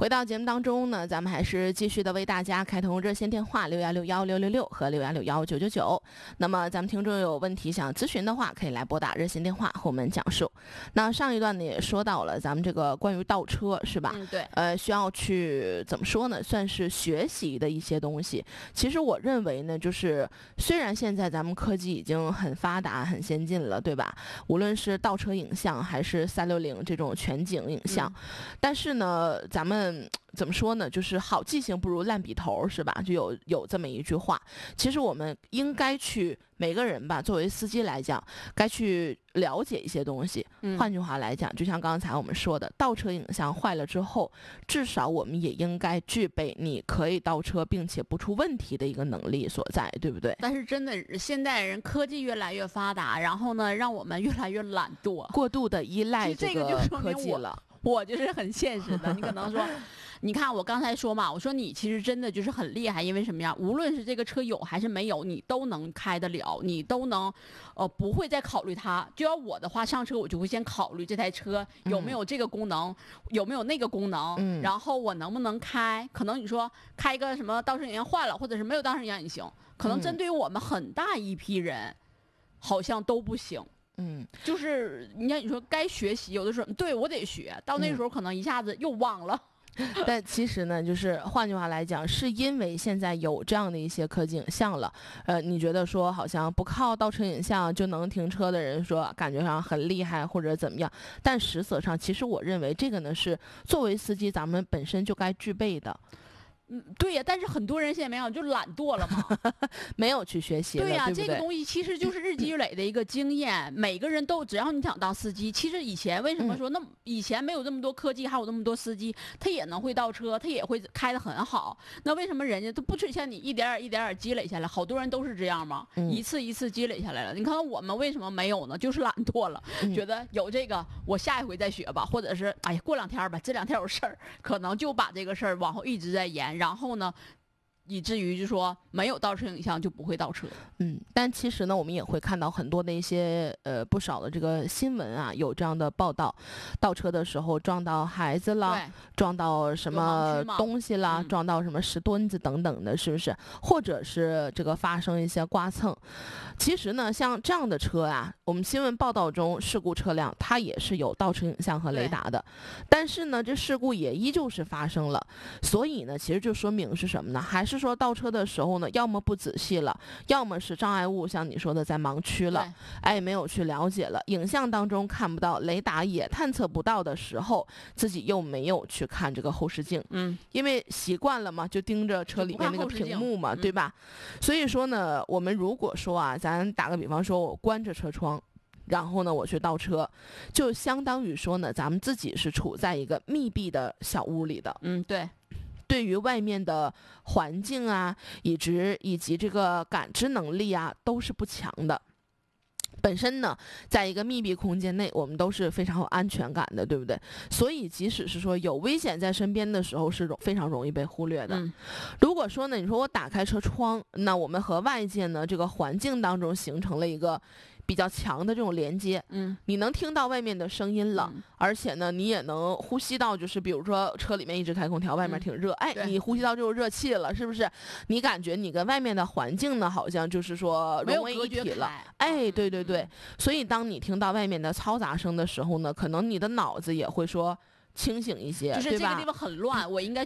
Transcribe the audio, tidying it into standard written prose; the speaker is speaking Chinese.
回到节目当中呢，咱们还是继续的为大家开通热线电话61616666和61619999。那么咱们听众有问题想咨询的话，可以来拨打热线电话和我们讲述。那上一段呢也说到了咱们这个关于倒车是吧？ 对。 需要去怎么说呢？算是学习的一些东西。其实我认为呢，就是虽然现在咱们科技已经很发达、很先进了，对吧？无论是倒车影像还是360这种全景影像，但是呢，咱们怎么说呢？就是好记性不如烂笔头，是吧？就有这么一句话。其实我们应该去每个人吧，作为司机来讲，该去了解一些东西。换句话来讲，就像刚才我们说的，倒车影像坏了之后，至少我们也应该具备你可以倒车并且不出问题的一个能力所在，对不对？ 但是真的，现代人科技越来越发达，然后呢，让我们越来越懒惰， 过度的依赖这个科技了。 我就是很现实的，你可能说，你看我刚才说嘛，我说你其实真的就是很厉害，因为什么呀？无论是这个车有还是没有，你都能开得了，你都能，不会再考虑它。就要我的话，上车我就会先考虑这台车有没有这个功能，有没有那个功能，然后我能不能开？可能你说开一个什么倒车影像坏了，或者是没有倒车影像也行，可能针对于我们很大一批人，好像都不行。就是你说该学习，有的时候对我得学，到那时候可能一下子又忘了。 但其实呢，就是换句话来讲，是因为现在有这样的一些科技影像了，你觉得说好像不靠倒车影像就能停车的人说感觉上很厉害或者怎么样，但实则上其实我认为这个呢是作为司机咱们本身就该具备的。 对呀，但是很多人现在没有，就懒惰了嘛， 没有去学习了， 对呀， 对不对？ 这个东西其实就是日积月累的一个经验。每个人都只要你想当司机，其实以前为什么说以前没有这么多科技，还有那么多司机，他也能会倒车，他也会开得很好。那为什么人家都不是像你一点点积累下来？好多人都是这样嘛，一次一次积累下来了。你看我们为什么没有呢？就是懒惰了，觉得有这个我下一回再学吧，或者是哎呀过2天吧，这2天有事儿，可能就把这个事儿往后一直在延。然后呢，以至于就说没有倒车影像就不会倒车。 但其实呢，我们也会看到很多的一些不少的这个新闻啊，有这样的报道，倒车的时候撞到孩子了，撞到什么东西了，撞到什么石墩子等等的，是不是？或者是这个发生一些刮蹭。其实呢，像这样的车啊，我们新闻报道中事故车辆它也是有倒车影像和雷达的，但是呢，这事故也依旧是发生了。所以呢，其实就说明是什么呢？还是说倒车的时候呢，要么不仔细了，要么是障碍物像你说的在盲区了，没有去了解了，影像当中看不到，雷达也探测不到的时候，自己又没有去看这个后视镜，因为习惯了嘛，就盯着车里面那个屏幕嘛，对吧？所以说呢，我们如果说啊，咱打个比方说，我关着车窗，然后呢，我去倒车，就相当于说呢，咱们自己是处在一个密闭的小屋里的，对于外面的环境啊，以及这个感知能力啊，都是不强的。本身呢，在一个密闭空间内，我们都是非常有安全感的，对不对？所以，即使是说有危险在身边的时候，是非常容易被忽略的。如果说呢，你说我打开车窗，那我们和外界呢这个环境当中形成了一个比较强的这种连接，你能听到外面的声音了，而且呢，你也能呼吸到，就是比如说车里面一直开空调，外面挺热，你呼吸到这种热气了，是不是？你感觉你跟外面的环境呢，好像就是说融为一体了，对。所以当你听到外面的嘈杂声的时候呢，可能你的脑子也会说清醒一些， 就是这个地方很乱，我应该